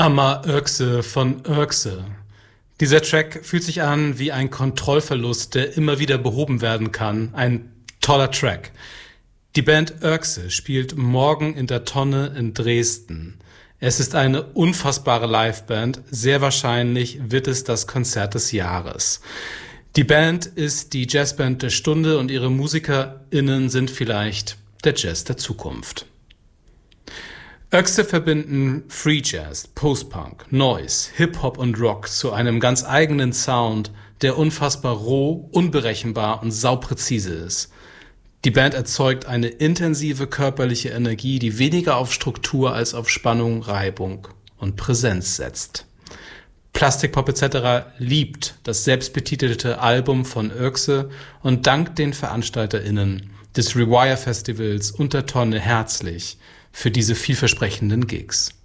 Amar Ökse von Ökse. Dieser Track fühlt sich an wie ein Kontrollverlust, der immer wieder behoben werden kann. Ein toller Track. Die Band Ökse spielt morgen in der Tonne in Dresden. Es ist eine unfassbare Liveband. Sehr wahrscheinlich wird es das Konzert des Jahres. Die Band ist die Jazzband der Stunde und ihre MusikerInnen sind vielleicht der Jazz der Zukunft. Ökse verbinden Free Jazz, Post-Punk, Noise, Hip-Hop und Rock zu einem ganz eigenen Sound, der unfassbar roh, unberechenbar und saupräzise ist. Die Band erzeugt eine intensive körperliche Energie, die weniger auf Struktur als auf Spannung, Reibung und Präsenz setzt. Plastic Pop etc. liebt das selbstbetitelte Album von Ökse und dankt den VeranstalterInnen des Rewire Festivals und der Tonne herzlich für diese vielversprechenden Gigs.